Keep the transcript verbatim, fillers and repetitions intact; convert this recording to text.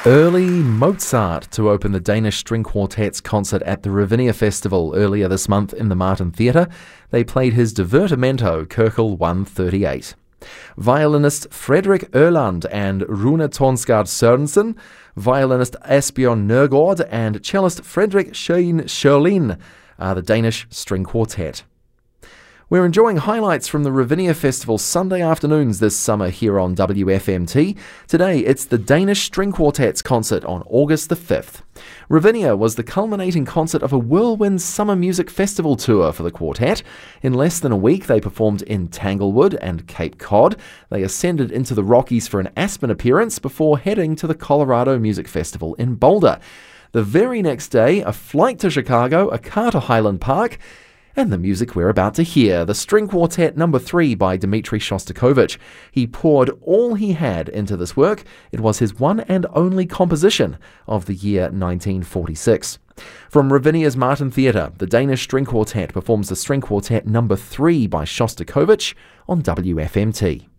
Early Mozart to open the Danish String Quartet's concert at the Ravinia Festival earlier this month in the Martin Theatre. They played his Divertimento, Köchel one thirty-eight. Violinist Frederik Erland and Rune Tornsgaard Sørensen, violinist Asbjørn Nørgaard and cellist Fredrik Schøyen Schørlin are the Danish String Quartet. We're enjoying highlights from the Ravinia Festival Sunday afternoons this summer here on W F M T. Today, it's the Danish String Quartet's concert on August the fifth. Ravinia was the culminating concert of a whirlwind summer music festival tour for the quartet. In less than a week, they performed in Tanglewood and Cape Cod. They ascended into the Rockies for an Aspen appearance before heading to the Colorado Music Festival in Boulder. The very next day, a flight to Chicago, a car to Highland Park, and the music we're about to hear, the String Quartet number three by Dmitri Shostakovich. He poured all he had into this work. It was his one and only composition of the year nineteen forty-six. From Ravinia's Martin Theatre, the Danish String Quartet performs the String Quartet number three by Shostakovich on W F M T.